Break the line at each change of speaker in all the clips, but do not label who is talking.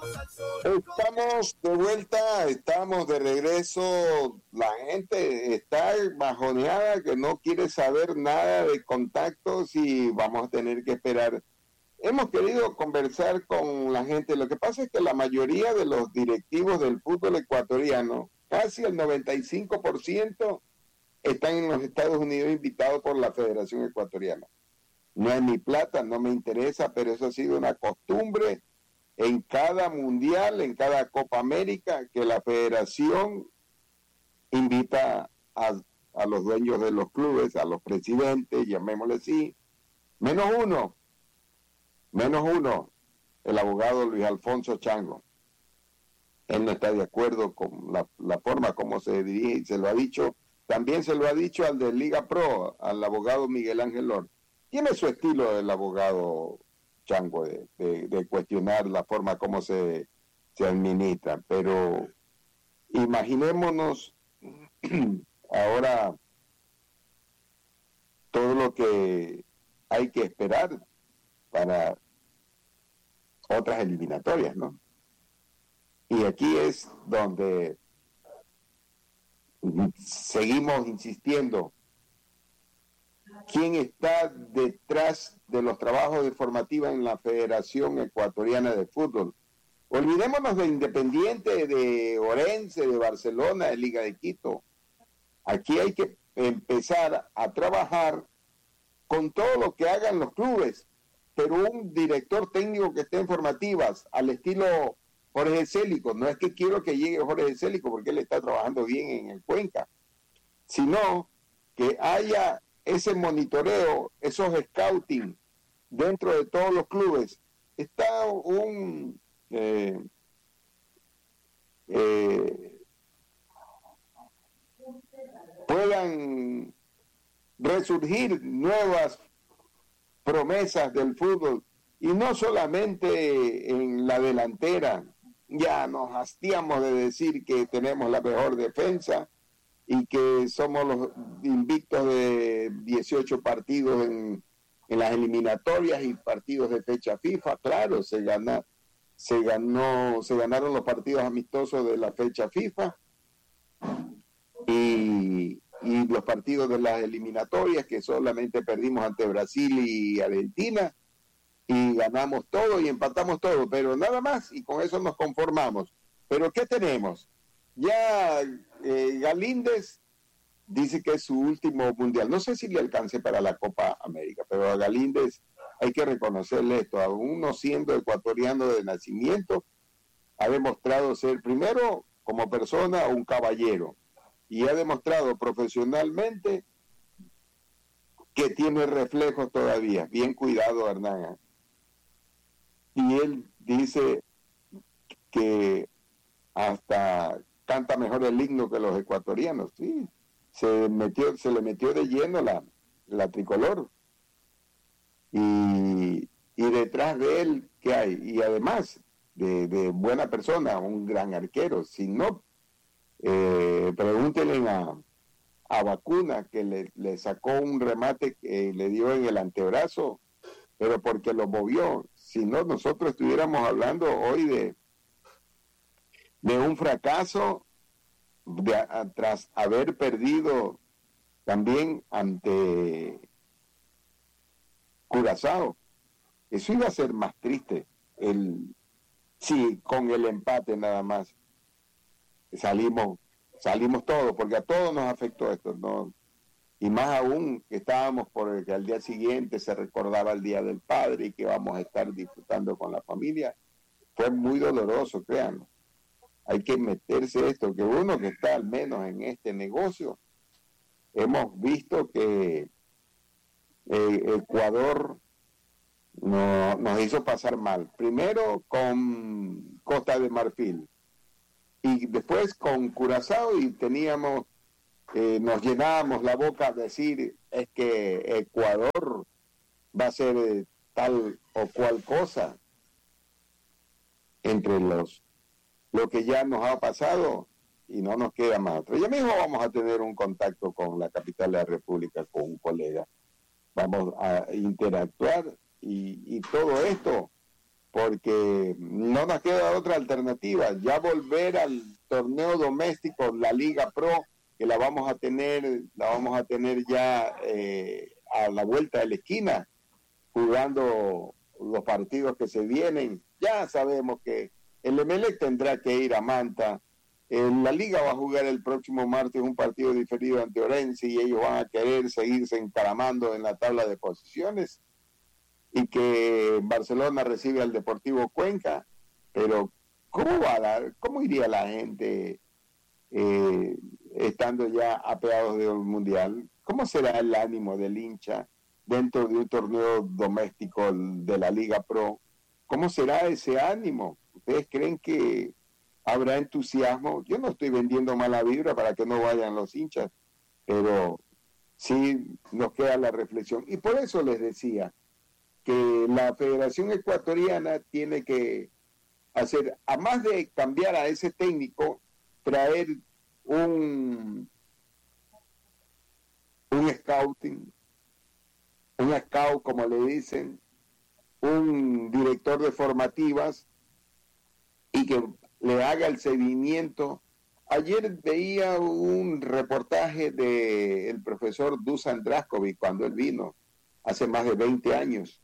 Estamos de vuelta, estamos de regreso. La gente está bajoneada, que no quiere saber nada de contactos y vamos a tener que esperar. Hemos querido conversar con la gente. Lo que pasa es que la mayoría de los directivos del fútbol ecuatoriano, casi el 95%, están en los Estados Unidos invitados por la Federación Ecuatoriana. No es mi plata, no me interesa, pero eso ha sido una costumbre en cada mundial, en cada Copa América, que la federación invita a los dueños de los clubes, a los presidentes, llamémosle así, menos uno, el abogado Luis Alfonso Chango. Él no está de acuerdo con la forma como se dirige, y se lo ha dicho, también se lo ha dicho al de Liga Pro, al abogado Miguel Ángel Lor. Tiene su estilo el abogado Chango de cuestionar la forma como se administra, pero imaginémonos ahora todo lo que hay que esperar para otras eliminatorias, ¿no? Y aquí es donde seguimos insistiendo. ¿Quién está detrás de los trabajos de formativa en la Federación Ecuatoriana de Fútbol? Olvidémonos de Independiente, de Orense, de Barcelona, de Liga de Quito. Aquí hay que empezar a trabajar con todo lo que hagan los clubes, pero un director técnico que esté en formativas, al estilo Jorge Célico. No es que quiero que llegue Jorge Célico porque él está trabajando bien en el Cuenca, sino que haya ese monitoreo, esos scouting dentro de todos los clubes. Está puedan resurgir nuevas promesas del fútbol, y no solamente en la delantera. Ya nos hastiamos de decir que tenemos la mejor defensa y que somos los invictos de 18 partidos en las eliminatorias y partidos de fecha FIFA. Claro, se ganaron los partidos amistosos de la fecha FIFA y los partidos de las eliminatorias, que solamente perdimos ante Brasil y Argentina, y ganamos todo y empatamos todo, pero nada más, y con eso nos conformamos. Pero ¿qué tenemos? Ya Galíndez dice que es su último mundial. No sé si le alcance para la Copa América, pero a Galíndez hay que reconocerle esto. Aún no siendo ecuatoriano de nacimiento, ha demostrado ser, primero, como persona, un caballero, y ha demostrado profesionalmente que tiene reflejos todavía. Bien cuidado, Hernán. Y él dice que hasta canta mejor el himno que los ecuatorianos. Sí, se le metió de lleno la tricolor. Y detrás de él, ¿qué hay? Y además de buena persona, un gran arquero. Si no, pregúntenle a Vacuna, que le sacó un remate que le dio en el antebrazo, pero porque lo movió. Si no, nosotros estuviéramos hablando hoy de un fracaso tras haber perdido también ante Curazao. Eso iba a ser más triste. Sí, con el empate nada más salimos todos, porque a todos nos afectó esto, ¿no? Y más aún que estábamos por que al día siguiente se recordaba el Día del Padre y que vamos a estar disfrutando con la familia. Fue muy doloroso, créanme. Hay que meterse esto, que uno que está al menos en este negocio, hemos visto que Ecuador nos hizo pasar mal. Primero con Costa de Marfil y después con Curazao, y teníamos nos llenábamos la boca a decir es que Ecuador va a ser tal o cual cosa. Entre lo que ya nos ha pasado, y no nos queda más. Pero ya mismo vamos a tener un contacto con la capital de la República, con un colega. Vamos a interactuar y todo esto porque no nos queda otra alternativa. Ya volver al torneo doméstico, la Liga Pro, que la vamos a tener ya a la vuelta de la esquina, jugando los partidos que se vienen. Ya sabemos que el Emelec tendrá que ir a Manta. La Liga va a jugar el próximo martes un partido diferido ante Orense y ellos van a querer seguirse encaramando en la tabla de posiciones, y que Barcelona recibe al Deportivo Cuenca. Pero ¿cómo iría la gente estando ya apeados del Mundial? ¿Cómo será el ánimo del hincha dentro de un torneo doméstico de la Liga Pro? ¿Cómo será ese ánimo? ¿Ustedes creen que habrá entusiasmo? Yo no estoy vendiendo mala vibra para que no vayan los hinchas, pero sí nos queda la reflexión. Y por eso les decía que la Federación Ecuatoriana tiene que hacer, a más de cambiar a ese técnico, traer un scouting, un scout, como le dicen, un director de formativas, y que le haga el seguimiento. Ayer veía un reportaje del profesor Dusan Draskovic cuando él vino, hace más de 20 años.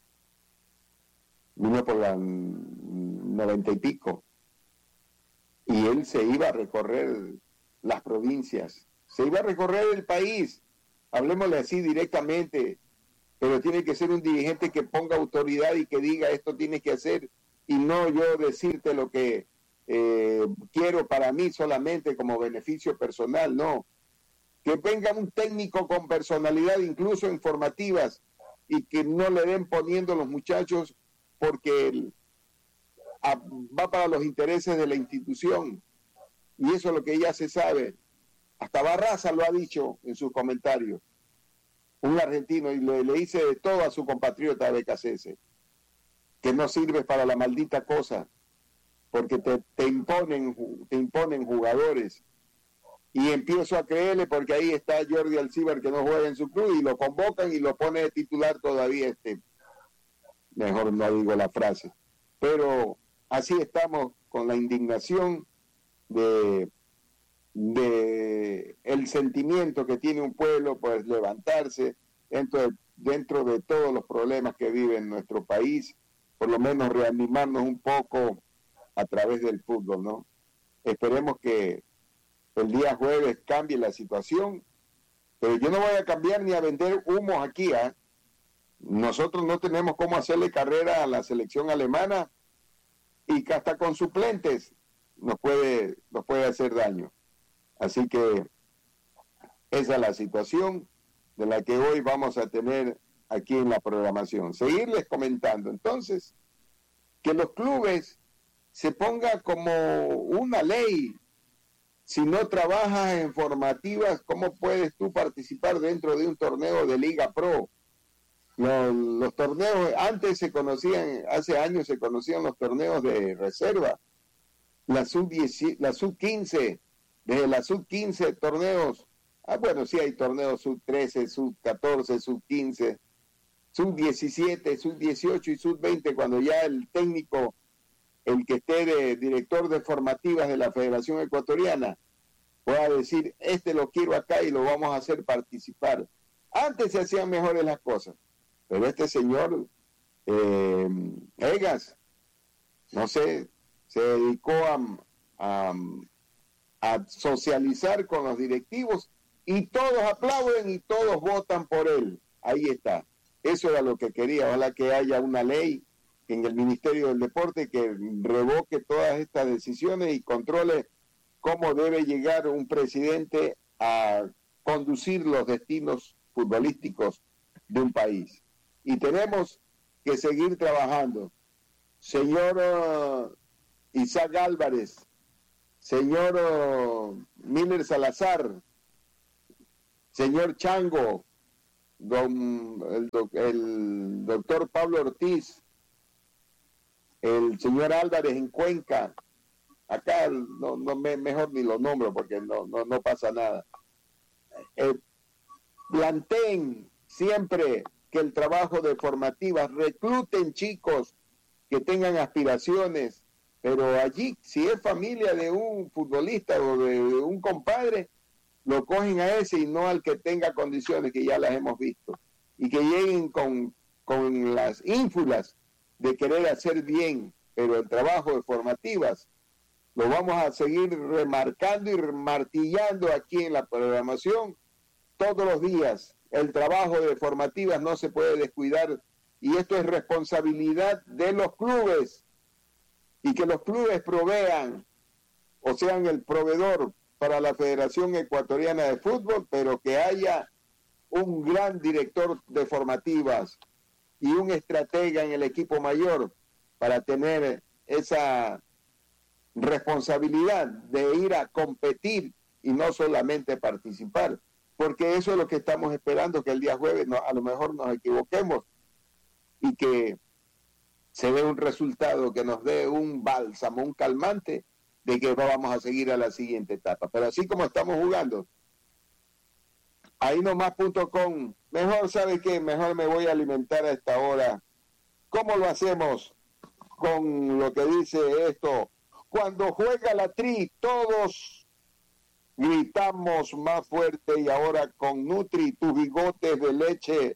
Vino por la 90 y pico. Y él se iba a recorrer las provincias, se iba a recorrer el país, hablemosle así directamente, pero tiene que ser un dirigente que ponga autoridad y que diga esto tienes que hacer, y no yo decirte lo que quiero para mí solamente como beneficio personal. No, que venga un técnico con personalidad, incluso en formativas, y que no le den poniendo los muchachos porque va para los intereses de la institución, y eso es lo que ya se sabe. Hasta Barraza lo ha dicho en sus comentarios, un argentino, y le dice de todo a su compatriota BKCS, que no sirves para la maldita cosa, porque te imponen jugadores. Y empiezo a creerle, porque ahí está Jordi Alcibar, que no juega en su club, y lo convocan y lo pone de titular todavía. Mejor no digo la frase, pero así estamos con la indignación de el sentimiento que tiene un pueblo, pues levantarse dentro de todos los problemas que vive en nuestro país, por lo menos reanimarnos un poco a través del fútbol, ¿no? Esperemos que el día jueves cambie la situación, pero yo no voy a cambiar ni a vender humos aquí, ¿eh? Nosotros no tenemos cómo hacerle carrera a la selección alemana, y que hasta con suplentes nos puede hacer daño. Así que esa es la situación de la que hoy vamos a tener aquí en la programación. Seguirles comentando. Entonces, que los clubes se ponga como una ley. Si no trabajas en formativas, ¿cómo puedes tú participar dentro de un torneo de Liga Pro? Los torneos, antes se conocían, hace años se conocían los torneos de reserva, la sub-15, desde la sub-15 torneos, bueno, sí hay torneos sub-13, sub-14, sub-15, sub-17, sub-18 y sub-20, cuando ya el técnico, el que esté de director de formativas de la Federación Ecuatoriana, pueda decir, lo quiero acá y lo vamos a hacer participar. Antes se hacían mejores las cosas, pero este señor Egas, no sé, se dedicó a socializar con los directivos, y todos aplauden y todos votan por él. Ahí está. Eso era lo que quería. Ojalá que haya una ley en el Ministerio del Deporte que revoque todas estas decisiones y controle cómo debe llegar un presidente a conducir los destinos futbolísticos de un país. Y tenemos que seguir trabajando. Señor Isaac Álvarez, señor Miller Salazar, señor Chango, el doctor Pablo Ortiz, el señor Álvarez en Cuenca, acá mejor ni lo nombro porque no pasa nada. Planteen siempre que el trabajo de formativas, recluten chicos que tengan aspiraciones, pero allí, si es familia de un futbolista o de un compadre, lo cogen a ese y no al que tenga condiciones, que ya las hemos visto, y que lleguen con las ínfulas de querer hacer bien, pero el trabajo de formativas lo vamos a seguir remarcando y martillando aquí en la programación todos los días. El trabajo de formativas no se puede descuidar y esto es responsabilidad de los clubes y que los clubes provean o sean el proveedor para la Federación Ecuatoriana de Fútbol, pero que haya un gran director de formativas y un estratega en el equipo mayor para tener esa responsabilidad de ir a competir y no solamente participar, porque eso es lo que estamos esperando, que el día jueves a lo mejor nos equivoquemos y que se dé un resultado que nos dé un bálsamo, un calmante de que vamos a seguir a la siguiente etapa. Pero así como estamos jugando, ahí nomás.com, mejor, ¿sabe qué? Mejor me voy a alimentar a esta hora. ¿Cómo lo hacemos? Con lo que dice esto: cuando juega la Tri, todos gritamos más fuerte, y ahora con Nutri, tus bigotes de leche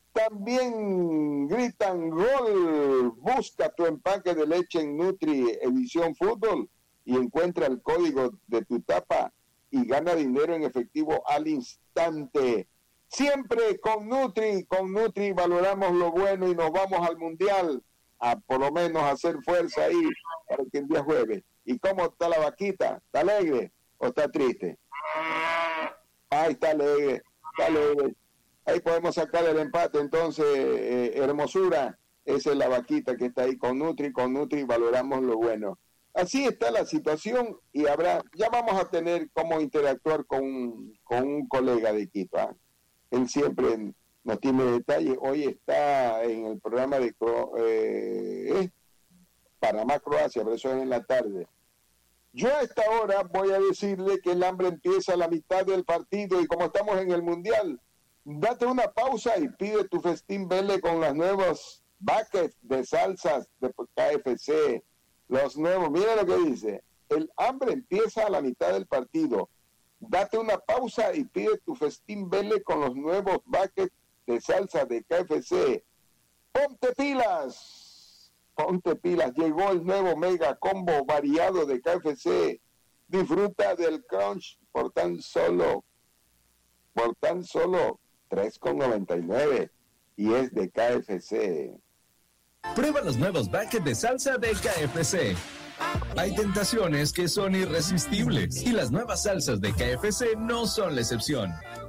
también gritan gol. Busca tu empaque de leche en Nutri Edición Fútbol y encuentra el código de tu tapa y gana dinero en efectivo al instante. Siempre con Nutri valoramos lo bueno y nos vamos al Mundial a por lo menos hacer fuerza ahí para que el día jueves. ¿Y cómo está la vaquita? ¿Está alegre o está triste? Ay, está alegre, está alegre. Ahí podemos sacar el empate, entonces, hermosura. Esa es la vaquita que está ahí con Nutri valoramos lo bueno. Así está la situación y ya vamos a tener cómo interactuar con un colega de Quito. Él siempre nos tiene detalles. Hoy está en el programa de Panamá-Croacia, pero eso es en la tarde. Yo a esta hora voy a decirle que el hambre empieza a la mitad del partido y como estamos en el Mundial, date una pausa y pide tu festín Vele con los nuevos buckets de salsas de KFC. Los nuevos, mira lo que dice: el hambre empieza a la mitad del partido. Date una pausa y pide tu festín Vele con los nuevos buckets de salsa de KFC. ¡Ponte pilas! Ponte pilas. Llegó el nuevo mega combo variado de KFC. Disfruta del crunch por tan solo $3.99 y es de KFC.
Prueba los nuevos buckets de salsa de KFC. Hay tentaciones que son irresistibles y las nuevas salsas de KFC no son la excepción.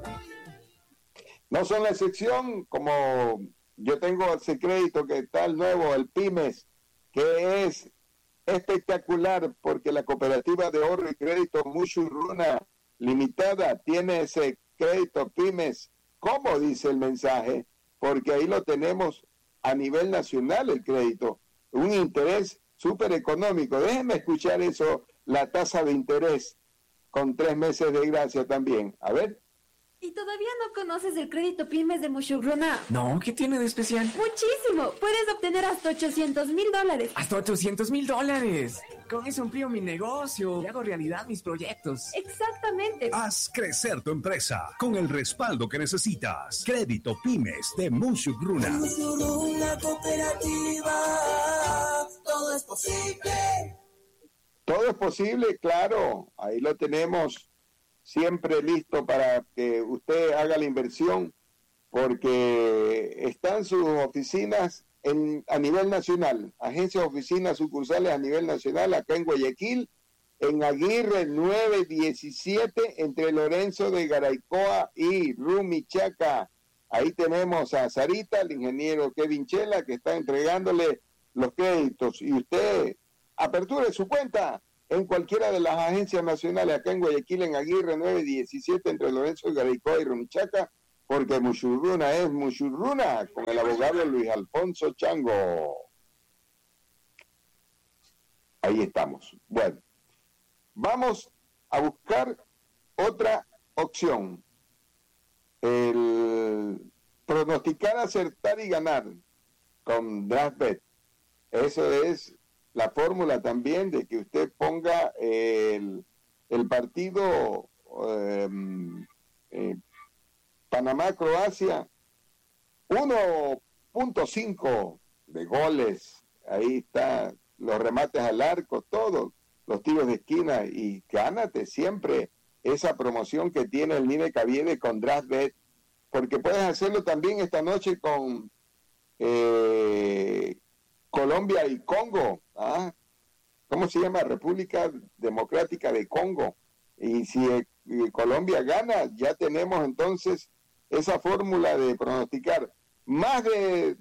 No son la excepción, como yo tengo ese crédito que está el nuevo, el Pymes, que es espectacular porque la cooperativa de ahorro y crédito Mushuruna Limitada tiene ese crédito Pymes, como dice el mensaje, porque ahí lo tenemos a nivel nacional el crédito, un interés súper económico. Déjenme escuchar eso, la tasa de interés con 3 meses de gracia también. A ver.
¿Y todavía no conoces el crédito Pymes de Mushuruna?
No, ¿qué tiene de especial?
¡Muchísimo! Puedes obtener hasta $800,000.
¡Hasta $800,000! Con eso amplío mi negocio y hago realidad mis proyectos.
Exactamente.
Haz crecer tu empresa con el respaldo que necesitas. Crédito Pymes de Mushuruna.
Mushuruna Cooperativa, todo es posible.
Todo es posible, claro. Ahí lo tenemos siempre listo para que usted haga la inversión, porque están sus oficinas a nivel nacional, agencias, oficinas, sucursales a nivel nacional, acá en Guayaquil, en Aguirre 917, entre Lorenzo de Garaycoa y Rumichaca. Ahí tenemos a Sarita, el ingeniero Kevin Chela, que está entregándole los créditos, y usted aperture su cuenta en cualquiera de las agencias nacionales, acá en Guayaquil, en Aguirre 917, entre Lorenzo Garaycoa y Rumichaca, porque Mushuruna es Mushuruna, con el abogado Luis Alfonso Chango. Ahí estamos. Bueno, vamos a buscar otra opción. El pronosticar, acertar y ganar con DraftBet. Eso es la fórmula también de que usted ponga el partido Panamá-Croacia 1.5 de goles. Ahí está, los remates al arco, todos los tiros de esquina, y gánate siempre esa promoción que tiene el Nine Caviedes con DraftBet, porque puedes hacerlo también esta noche con Colombia y Congo. ¿Cómo se llama? República Democrática de Congo. Y si Colombia gana, ya tenemos entonces esa fórmula de pronosticar más de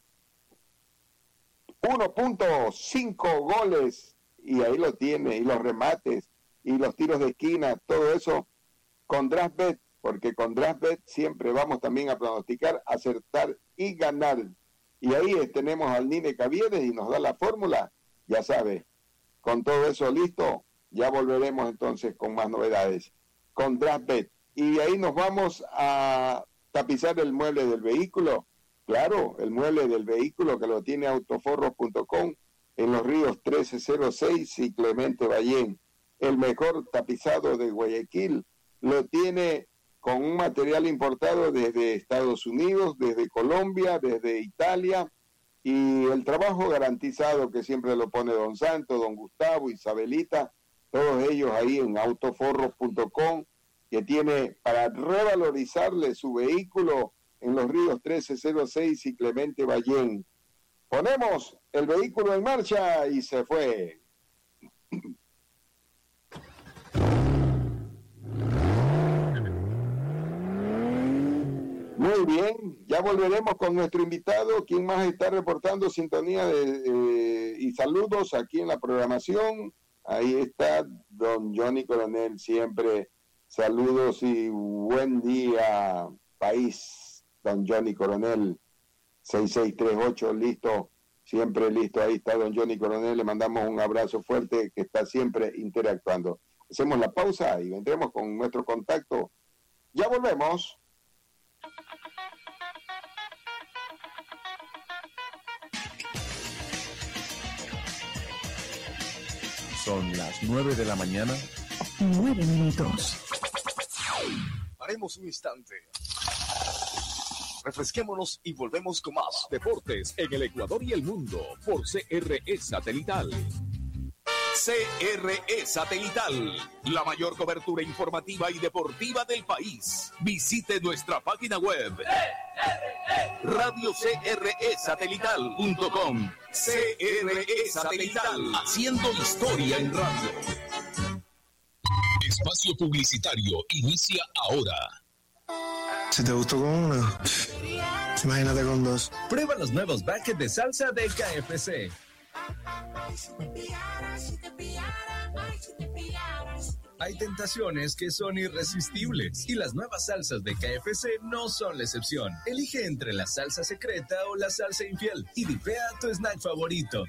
1.5 goles, y ahí lo tiene, y los remates, y los tiros de esquina, todo eso con DraftBet, porque con DraftBet siempre vamos también a pronosticar, acertar y ganar. Y ahí tenemos al Nine Caviedes y nos da la fórmula, ya sabe. Con todo eso listo, ya volveremos entonces con más novedades con DraftBet. Y ahí nos vamos a tapizar el mueble del vehículo. Claro, el mueble del vehículo que lo tiene autoforros.com en Los Ríos 1306 y Clemente Ballén. El mejor tapizado de Guayaquil lo tiene con un material importado desde Estados Unidos, desde Colombia, desde Italia, y el trabajo garantizado que siempre lo pone don Santo, don Gustavo, Isabelita, todos ellos ahí en autoforros.com, que tiene para revalorizarle su vehículo en Los Ríos 1306 y Clemente Ballén. Ponemos el vehículo en marcha y se fue. Muy bien, ya volveremos con nuestro invitado, quien más está reportando sintonía y saludos aquí en la programación. Ahí está don Johnny Coronel, siempre saludos y buen día, país. Don Johnny Coronel, 6638, listo, siempre listo. Ahí está don Johnny Coronel, le mandamos un abrazo fuerte, que está siempre interactuando. Hacemos la pausa y vendremos con nuestro contacto. Ya volvemos.
Son las 9 de la mañana.
9 minutos.
Paremos un instante. Refresquémonos y volvemos con más deportes en el Ecuador y el mundo por CRE Satelital. CRE Satelital, la mayor cobertura informativa y deportiva del país. Visite nuestra página web radiocresatelital.com. CRE Satelital, haciendo historia en radio. Espacio publicitario inicia ahora.
Si te gustó con una, imagínate con dos.
Prueba los nuevos buckets de salsa de KFC. Hay tentaciones que son irresistibles y las nuevas salsas de KFC no son la excepción. Elige entre la salsa secreta o la salsa infiel y dipea tu snack favorito.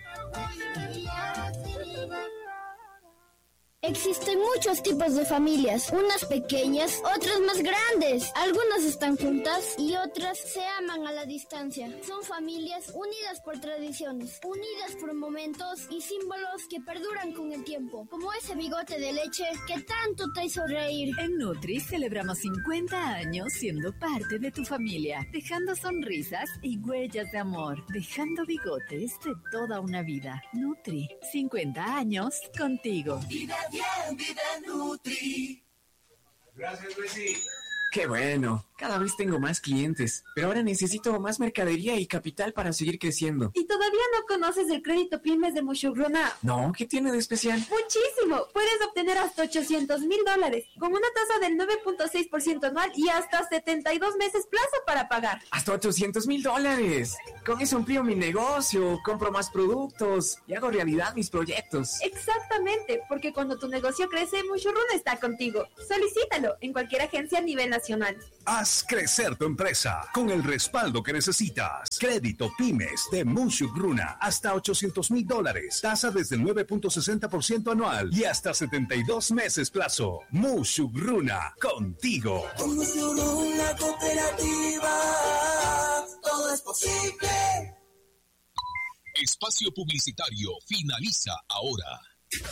Existen muchos tipos de familias, unas pequeñas, otras más grandes. Algunas están juntas y otras se aman a la distancia. Son familias unidas por tradiciones, unidas por momentos y símbolos que perduran con el tiempo, como ese bigote de leche que tanto te hizo reír.
En Nutri celebramos 50 años siendo parte de tu familia, dejando sonrisas y huellas de amor, dejando bigotes de toda una vida. Nutri, 50 años contigo.
Vida Nutri.
Gracias, Luisi. Qué bueno, cada vez tengo más clientes, pero ahora necesito más mercadería y capital para seguir creciendo.
¿Y todavía no conoces el crédito pymes de Mushugruna?
No, ¿qué tiene de especial?
¡Muchísimo! Puedes obtener hasta $800,000 con una tasa del 9.6% anual y hasta 72 meses plazo para pagar.
¡Hasta $800,000! Con eso amplío mi negocio, compro más productos y hago realidad mis proyectos.
Exactamente, porque cuando tu negocio crece, Mushugruna está contigo. Solicítalo en cualquier agencia a nivel nacional.
Haz crecer tu empresa con el respaldo que necesitas. Crédito Pymes de Mushugruna hasta $800,000. Tasa desde el 9.60% anual y hasta 72 meses plazo. Mushugruna, contigo.
Con Mushugruna Cooperativa, todo es posible.
Espacio publicitario finaliza ahora.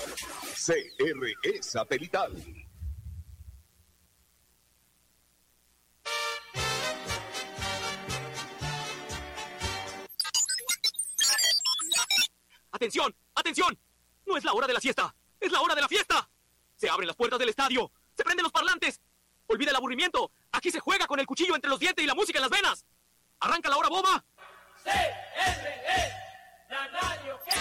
CRE Satelital.
¡Atención! ¡Atención! No es la hora de la siesta, es la hora de la fiesta. Se abren las puertas del estadio, se prenden los parlantes. Olvida el aburrimiento, aquí se juega con el cuchillo entre los dientes y la música en las venas. ¡Arranca la hora bomba!
CRE, la radio